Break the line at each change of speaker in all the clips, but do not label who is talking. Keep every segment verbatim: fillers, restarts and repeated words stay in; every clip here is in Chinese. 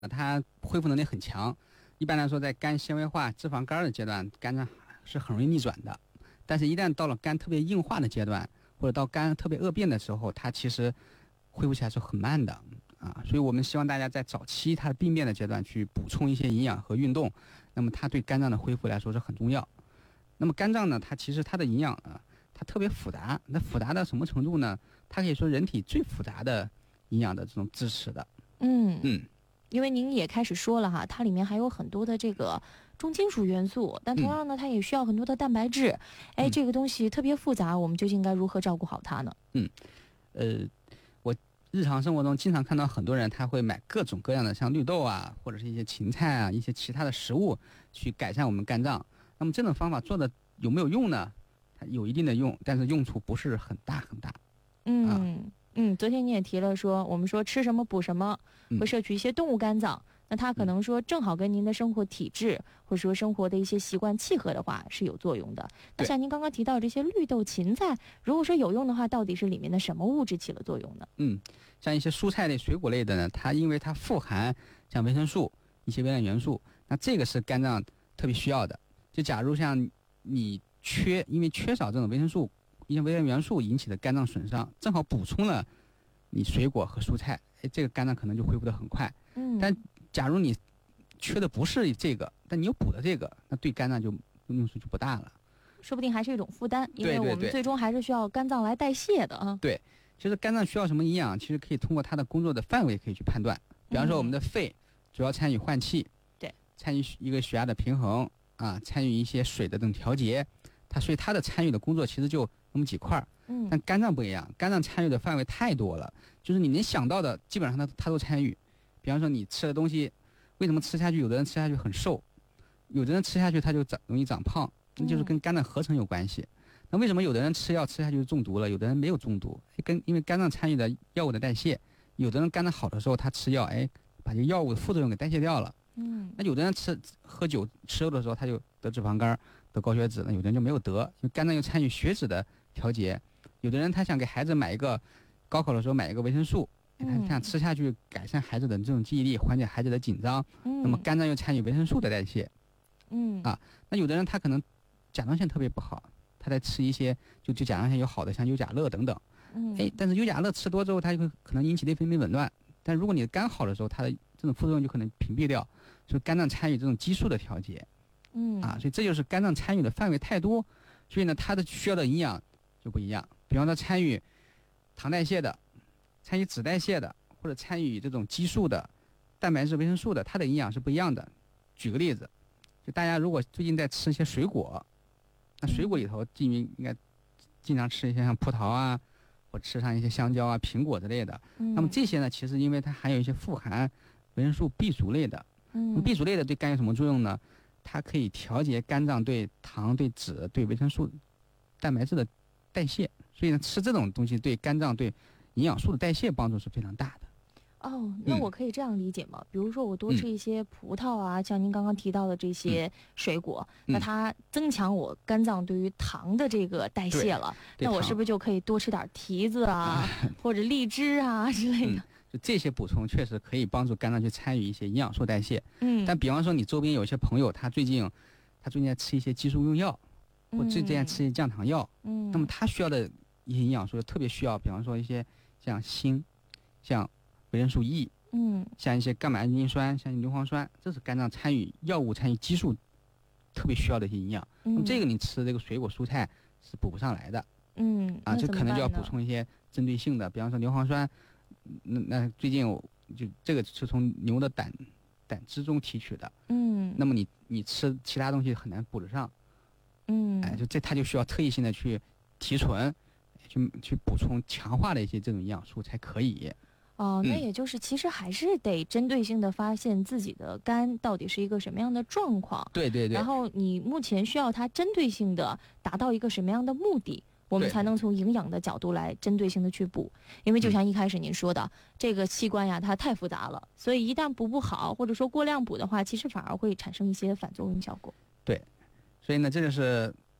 它恢复能力很强。一般来说，在肝纤维化、脂肪肝的阶段，肝脏是很容易逆转的。但是，一旦到了肝特别硬化的阶段，或者到肝特别恶变的时候，它其实恢复起来是很慢的啊。所以我们希望大家在早期它的病变的阶段去补充一些营养和运动，那么它对肝脏的恢复来说是很重要。那么肝脏呢，它其实它的营养啊，它特别复杂。那复杂到什么程度呢？它可以说人体最复杂的营养的这种支持的。
嗯
嗯。
因为您也开始说了哈，它里面还有很多的这个重金属元素，但同样呢，它也需要很多的蛋白质。哎、嗯，这个东西特别复杂，我们究竟应该如何照顾好它呢？
嗯，呃，我日常生活中经常看到很多人他会买各种各样的像绿豆啊，或者是一些芹菜啊，一些其他的食物去改善我们肝脏。那么这种方法做的有没有用呢？它有一定的用，但是用处不是很大很大。
嗯。
啊
嗯，昨天你也提了说，我们说吃什么补什么，会摄取一些动物肝脏，嗯、那它可能说正好跟您的生活体质或者说生活的一些习惯契合的话是有作用的。那像您刚刚提到这些绿豆、芹菜，如果说有用的话，到底是里面的什么物质起了作用呢？
嗯，像一些蔬菜类、水果类的呢，它因为它富含像维生素、一些微量元素，那这个是肝脏特别需要的。就假如像你缺，因为缺少这种维生素。一些微量元素引起的肝脏损伤，正好补充了你水果和蔬菜，哎，这个肝脏可能就恢复得很快。
嗯，
但假如你缺的不是这个，但你又补了这个，那对肝脏就用处就不大了。
说不定还是一种负担，因为我
对对对
们最终还是需要肝脏来代谢的啊。
对，其实肝脏需要什么营养，其实可以通过它的工作的范围可以去判断。比方说，我们的肺主要参与换气，
对，
参与一个血压的平衡啊，参与一些水的这种调节。它所以它的参与的工作其实就那么几块，
嗯，
但肝脏不一样，肝脏参与的范围太多了，就是你能想到的，基本上它它都参与。比方说你吃的东西，为什么吃下去，有的人吃下去很瘦，有的人吃下去他就长容易长胖，那就是跟肝脏合成有关系。嗯、那为什么有的人吃药吃下去就中毒了，有的人没有中毒？跟因为肝脏参与的药物的代谢，有的人肝脏好的时候他吃药，哎，把这个药物的副作用给代谢掉了。
嗯，
那有的人吃喝酒吃肉的时候他就得脂肪肝。得高血脂，那有的人就没有得，因为肝脏又参与血脂的调节。有的人他想给孩子买一个，高考的时候买一个维生素，他想吃下去改善孩子的这种记忆力，缓解孩子的紧张。
嗯、
那么肝脏又参与维生素的代谢。
嗯
啊，那有的人他可能甲状腺特别不好，他在吃一些就就甲状腺有好的像优甲乐等等。
嗯，
哎，但是优甲乐吃多之后，它就会可能引起内分泌紊乱。但如果你的肝好的时候，它的这种副作用就可能屏蔽掉，所以肝脏参与这种激素的调节。
嗯
啊，所以这就是肝脏参与的范围太多，所以呢，它的需要的营养就不一样。比方说参与糖代谢的，参与脂代谢的，或者参与这种激素的、蛋白质、维生素的，它的营养是不一样的。举个例子，就大家如果最近在吃一些水果，那水果里头进于应该经常吃一些像葡萄啊，或吃上一些香蕉啊、苹果之类的。
嗯、
那么这些呢，其实因为它含有一些富含维生素 B 族类的，
嗯
，B 族类的对肝有什么作用呢？它可以调节肝脏对糖、对脂、对维生素、蛋白质的代谢，所以呢，吃这种东西对肝脏、对营养素的代谢帮助是非常大的。
哦，那我可以这样理解吗？嗯、比如说我多吃一些葡萄啊，嗯、像您刚刚提到的这些水果，嗯、那它增强我肝脏对于糖的这个代谢了，那我是不是就可以多吃点提子啊，或者荔枝啊之类的？嗯
就这些补充确实可以帮助肝脏去参与一些营养素代谢。
嗯，
但比方说你周边有些朋友，他最近他最近在吃一些激素用药，或最近在吃一些降糖药，
嗯，
那么他需要的一些营养素特别需要，比方说一些像锌、像维生素 E，
嗯，
像一些伽马氨基丁酸、像硫磺酸，这是肝脏参与药物参与激素特别需要的一些营养。
嗯、
那么这个你吃这个水果蔬菜是补不上来的。
嗯，
啊，这可能就要补充一些针对性的，比方说硫磺酸。那那最近我就这个是从牛的胆胆汁中提取的，
嗯，
那么你你吃其他东西很难补得上，
嗯，
哎，就这它就需要特异性的去提纯，去去补充强化的一些这种营养素才可以。
哦，那也就是其实还是得针对性的发现自己的肝到底是一个什么样的状况，
对对对，
然后你目前需要它针对性的达到一个什么样的目的。我们才能从营养的角度来针对性的去补，因为就像一开始您说的，嗯、这个器官呀它太复杂了，所以一旦补不好或者说过量补的话，其实反而会产生一些反作用效果。
对，所以呢，这就是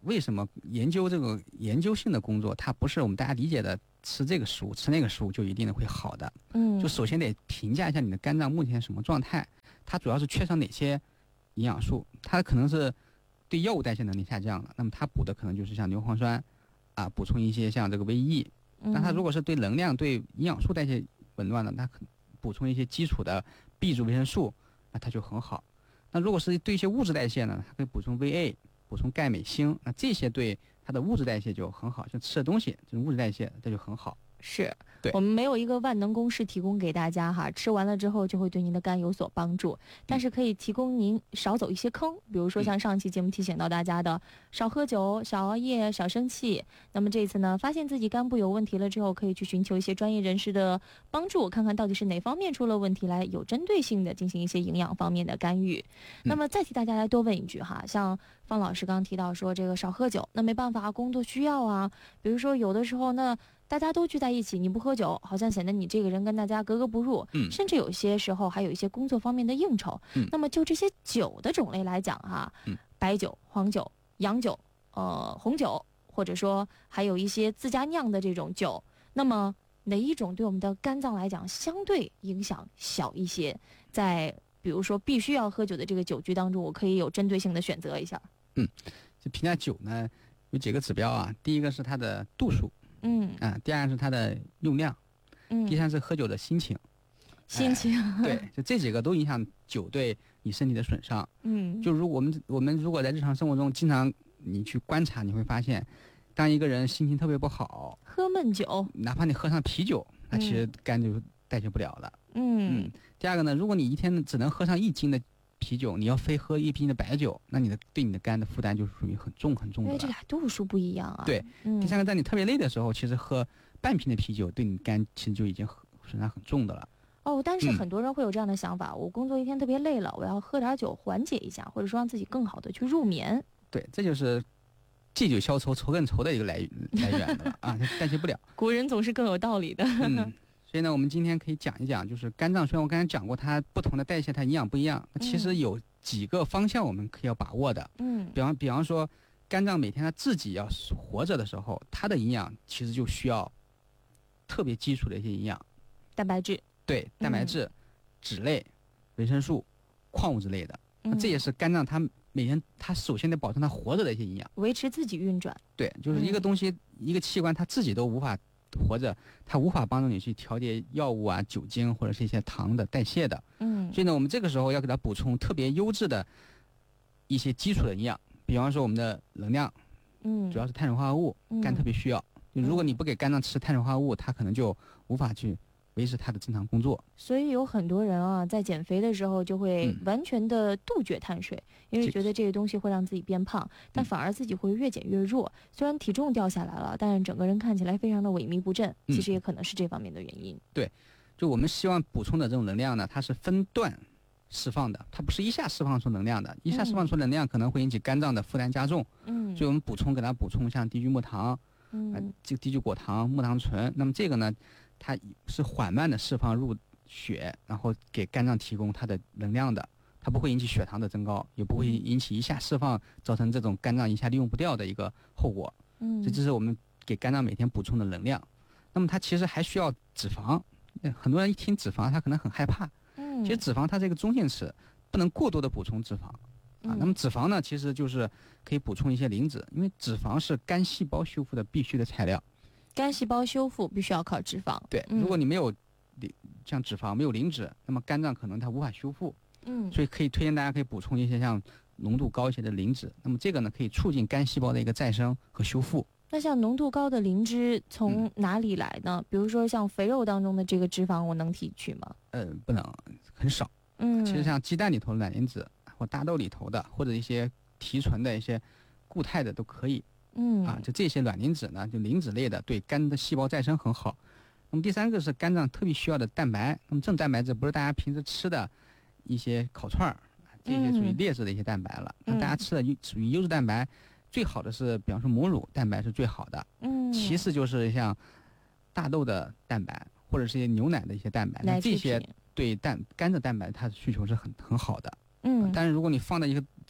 为什么研究这个研究性的工作，它不是我们大家理解的吃这个食物吃那个食物就一定会好的。
嗯，
就首先得评价一下你的肝脏目前什么状态，它主要是缺少哪些营养素，它可能是对药物代谢能力下降了，那么它补的可能就是像牛磺酸啊，补充一些像这个 V E。那它如果是对能量、对营养素代谢紊乱的，那可补充一些基础的 B 族维生素，那它就很好。那如果是对一些物质代谢呢，它可以补充 V A， 补充钙、镁、锌，那这些对它的物质代谢就很好，像吃的东西这种物质代谢这就很好。
是，
对，
我们没有一个万能公式提供给大家哈，吃完了之后就会对您的肝有所帮助，但是可以提供您少走一些坑，比如说像上期节目提醒到大家的，少喝酒、少熬夜、少生气。那么这次呢，发现自己肝部有问题了之后，可以去寻求一些专业人士的帮助，看看到底是哪方面出了问题，来有针对性的进行一些营养方面的干预。那么再替大家来多问一句哈，像方老师刚刚提到说这个少喝酒，那没办法，工作需要啊，比如说有的时候那大家都聚在一起，你不喝酒，好像显得你这个人跟大家格格不入。
嗯，
甚至有些时候还有一些工作方面的应酬。
嗯，
那么就这些酒的种类来讲哈，
嗯，
白酒、黄酒、洋酒、呃红酒，或者说还有一些自家酿的这种酒，那么哪一种对我们的肝脏来讲相对影响小一些？在比如说必须要喝酒的这个酒局当中，我可以有针对性的选择一下。
嗯，就评价酒呢，有几个指标啊。第一个是它的度数。
嗯
啊，第二是它的用量，
嗯，
第三是喝酒的心情，
心情、
哎、对，就这几个都影响酒对你身体的损伤。
嗯，
就如果我们我们如果在日常生活中经常你去观察，你会发现，当一个人心情特别不好，
喝闷酒，
哪怕你喝上啤酒，那其实肝就代谢不了了。嗯嗯。第二个呢，如果你一天只能喝上一斤的啤酒，你要非喝一瓶的白酒，那你的对你的肝的负担就属于很重很重的了。
因为这俩度数不一样啊。
对，
嗯、
第三个，在你特别累的时候，其实喝半瓶的啤酒对你肝其实就已经损伤很重的了。
哦，但是很多人会有这样的想法，嗯、我工作一天特别累了，我要喝点酒缓解一下，或者说让自己更好的去入眠。
对，这就是借酒消愁愁更愁的一个来来源的了啊，代谢不了。
古人总是更有道理的。
嗯。所以呢，我们今天可以讲一讲，就是肝脏。虽然我刚才讲过，它不同的代谢，它营养不一样。那其实有几个方向我们可以要把握的。
嗯，
比方比方说，肝脏每天它自己要活着的时候，它的营养其实就需要特别基础的一些营养，
蛋白质。
对，蛋白质、嗯、脂类、维生素、矿物之类的。那这也是肝脏它每天它首先得保证它活着的一些营养，
维持自己运转。
对，就是一个东西、嗯、一个器官它自己都无法活着，它无法帮助你去调节药物啊、酒精或者是一些糖的代谢的。
嗯，所
以呢，我们这个时候要给它补充特别优质的一些基础的营养，比方说我们的能量，
嗯，
主要是碳水化合物，
嗯、
肝特别需要。就如果你不给肝脏吃碳水化合物，它可能就无法去维持它的正常工作。
所以有很多人啊，在减肥的时候就会完全的杜绝碳水，嗯、因为觉得这个东西会让自己变胖，但反而自己会越减越弱。虽然体重掉下来了，但是整个人看起来非常的萎靡不振，其实也可能是这方面的原因。
嗯、对，就我们希望补充的这种能量呢，它是分段释放的，它不是一下释放出能量的，一下释放出能量可能会引起肝脏的负担加重。
嗯，
所以我们补充给它补充像低聚木糖，
嗯，
呃、这个低聚果糖、木糖醇，那么这个呢，它是缓慢的释放入血，然后给肝脏提供它的能量的，它不会引起血糖的增高，也不会引起一下释放造成这种肝脏一下利用不掉的一个后果。
嗯，
这是我们给肝脏每天补充的能量。那么它其实还需要脂肪，很多人一听脂肪，他可能很害怕。
嗯，
其实脂肪它是一个中性词，不能过多的补充脂肪。啊，那么脂肪呢，其实就是可以补充一些磷脂，因为脂肪是肝细胞修复的必须的材料。
肝细胞修复必须要靠脂肪。
对，如果你没有像脂肪没有磷脂，那么肝脏可能它无法修复。
嗯，
所以可以推荐大家可以补充一些像浓度高一些的磷脂，那么这个呢可以促进肝细胞的一个再生和修复。
那像浓度高的磷脂从哪里来呢？嗯、比如说像肥肉当中的这个脂肪，我能提取吗？
呃，不能，很少。
嗯，
其实像鸡蛋里头的卵磷脂，或大豆里头的，或者一些提纯的一些固态的都可以。
嗯，
啊，就这些卵磷脂呢，就磷脂类的，对肝的细胞再生很好。那么第三个是肝脏特别需要的蛋白，那么这种蛋白质不是大家平时吃的一些烤串儿，这些属于劣质的一些蛋白了。那、嗯、大家吃的属于优质蛋白，最好的是比方说母乳蛋白是最好的。
嗯，
其次就是像大豆的蛋白或者是一些牛奶的一些蛋白，那这些对蛋肝的蛋白它的需求是很很好的。
嗯，
但是如果你放在一个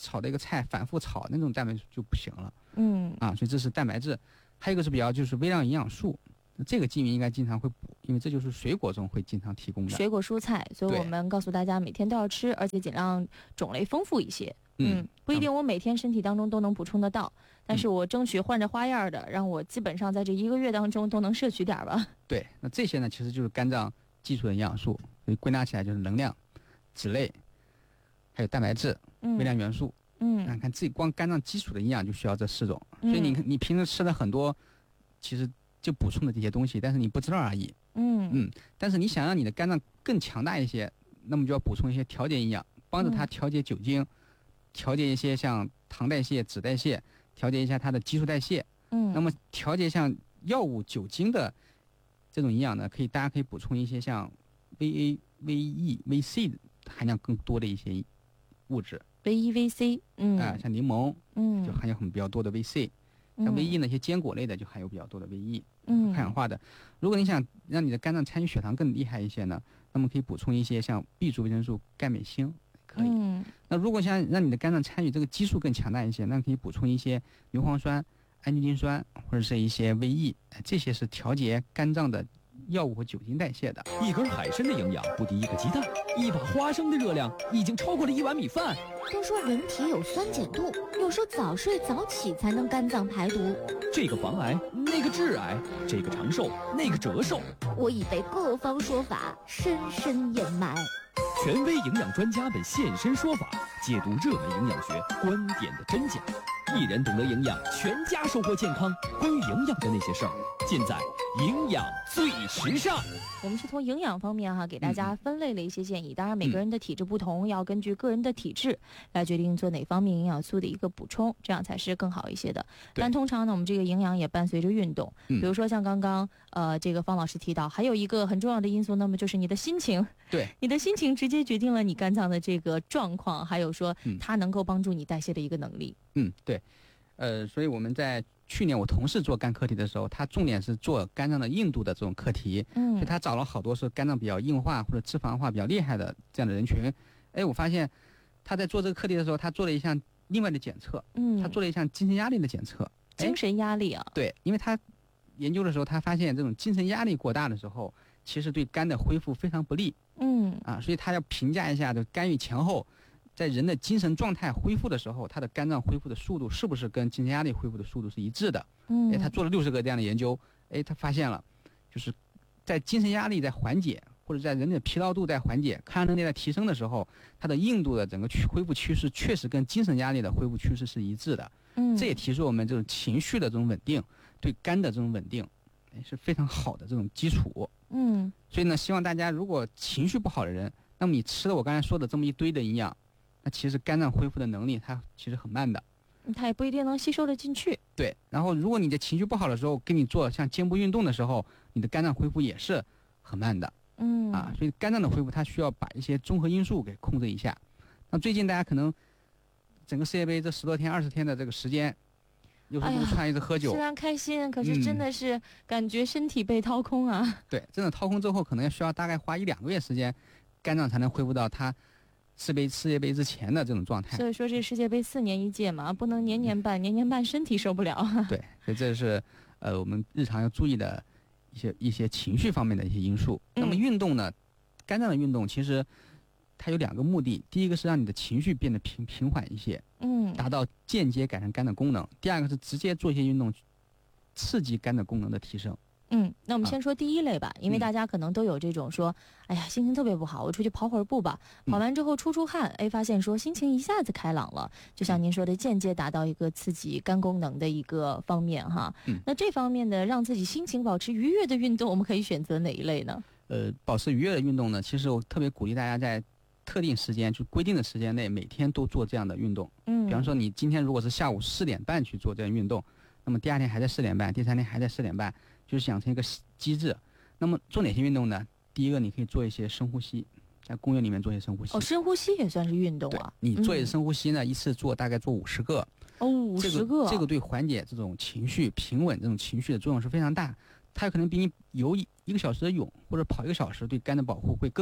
炒的一个菜反复炒那种蛋白质就不行了。
嗯
啊，所以这是蛋白质。还有一个是比较就是微量营养素，这个居民应该经常会补，因为这就是水果中会经常提供的
水果蔬菜，所以我们告诉大家每天都要吃，而且尽量种类丰富一些。嗯，不一定我每天身体当中都能补充得到，但是我争取换着花样的，让我基本上在这一个月当中都能摄取点吧。
对，那这些呢其实就是肝脏基础的营养素，所以归纳起来就是能量、脂类，还有蛋白质、微量元素。
嗯，
你看自己光肝脏基础的营养就需要这四种，所以你你平时吃了很多，其实就补充的这些东西，但是你不知道而已。
嗯
嗯，但是你想让你的肝脏更强大一些，那么就要补充一些调节营养，帮助它调节酒精。调节一些像糖代谢、脂代谢，调节一下它的激素代谢。
嗯，
那么调节像药物、酒精的这种营养呢，可以大家可以补充一些像 V A、V E、V C 含量更多的一些物质。
V E、V C， 嗯，
啊、呃，像柠檬，
嗯，
就含有很比较多的 V C。像 V E 那些坚果类的就含有比较多的 V E，
嗯，
抗氧化的。如果你想让你的肝脏参与血糖更厉害一些呢，那么可以补充一些像 B 族维生素、钙、镁、锌。可以。
嗯，
那如果想让你的肝脏参与这个激素更强大一些，那可以补充一些牛磺酸、氨基丁酸或者是一些 V E， 这些是调节肝脏的药物和酒精代谢的。
一根海参的营养不敌一个鸡蛋，一把花生的热量已经超过了一碗米饭。
都说人体有酸碱度，有时候早睡早起才能肝脏排毒。
这个防癌，那个致癌，这个长寿，那个折寿。
我已被各方说法深深掩埋。
权威营养专家们现身说法，解读热门营养学观点的真假。一人懂得营养，全家收获健康。关于营养的那些事儿，尽在营养最时尚。
我们是从营养方面哈，给大家分类了一些建议。当然，每个人的体质不同，要根据个人的体质来决定做哪方面营养素的一个补充，这样才是更好一些的。但通常呢，我们这个营养也伴随着运动，比如说像刚刚呃这个方老师提到，还有一个很重要的因素，那么就是你的心情。
对，
你的心情直接决定了你肝脏的这个状况，还有说它能够帮助你代谢的一个能力。
嗯，对，呃，所以我们在去年我同事做肝课题的时候，他重点是做肝脏的硬度的这种课题，
嗯，
所以他找了好多是肝脏比较硬化或者脂肪化比较厉害的这样的人群。哎，我发现他在做这个课题的时候，他做了一项另外的检测，
嗯，
他做了一项精神压力的检测。
精神压力啊？
对，因为他研究的时候，他发现这种精神压力过大的时候，其实对肝的恢复非常不利。
嗯，
啊，所以他要评价一下这干预前后。在人的精神状态恢复的时候，他的肝脏恢复的速度是不是跟精神压力恢复的速度是一致的？
嗯，
哎，他做了六十个这样的研究，哎，他发现了，就是在精神压力在缓解，或者在人的疲劳度在缓解、抗压能力在提升的时候，它的硬度的整个恢复趋势确实跟精神压力的恢复趋势是一致的。
嗯，
这也提出我们这种情绪的这种稳定，对肝的这种稳定，哎，是非常好的这种基础。
嗯，
所以呢，希望大家如果情绪不好的人，那么你吃了我刚才说的这么一堆的营养。那其实肝脏恢复的能力它其实很慢的，
它也不一定能吸收得进去。
对，然后如果你的情绪不好的时候，给你做像肩部运动的时候，你的肝脏恢复也是很慢的。
嗯
啊，所以肝脏的恢复它需要把一些综合因素给控制一下。那最近大家可能整个世界杯这十多天、二十天的这个时间，又是撸串，又是喝酒，
虽然开心，可是真的是感觉身体被掏空啊。
嗯、对，真的掏空之后，可能要需要大概花一两个月时间，肝脏才能恢复到它。世杯世界杯之前的这种状态，
所以说这世界杯四年一届嘛，不能年年办，年年办身体受不了。
对，所以这是呃我们日常要注意的一些一些情绪方面的一些因素。那么运动呢，肝脏的运动其实它有两个目的，第一个是让你的情绪变得平平缓一些，
嗯，
达到间接改善肝的功能；第二个是直接做一些运动，刺激肝的功能的提升。
嗯，那我们先说第一类吧，啊、因为大家可能都有这种说，哎呀，心情特别不好，我出去跑会儿步吧，跑完之后出出汗，哎，发现说心情一下子开朗了，就像您说的，间接达到一个刺激肝功能的一个方面哈。
嗯，
那这方面的让自己心情保持愉悦的运动，我们可以选择哪一类呢？
呃，保持愉悦的运动呢，其实我特别鼓励大家在特定时间，就规定的时间内，每天都做这样的运动。
嗯，
比方说你今天如果是下午四点半去做这样运动，那么第二天还在四点半，第三天还在四点半。就是养成一个机制。那么做哪些运动呢？第一个，你可以做一些深呼吸，在公园里面做一些深呼吸。
哦，深呼吸也算是运动啊。
你做一些深呼吸呢，嗯、一次做大概做五十个。
哦，五十个、
这个。这个对缓解这种情绪平稳这种情绪的作用是非常大。它有可能比你游一个小时的泳或者跑一个小时对肝的保护会更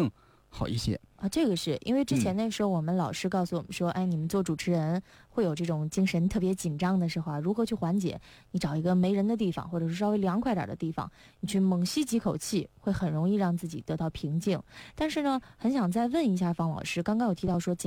好一些。
啊，这个是因为之前那时候我们老师告诉我们说，嗯、哎，你们做主持人会有这种精神特别紧张的时候啊，如何去缓解？你找一个没人的地方，或者是稍微凉快点的地方，你去猛吸几口气，会很容易让自己得到平静。但是呢，很想再问一下方老师，刚刚有提到说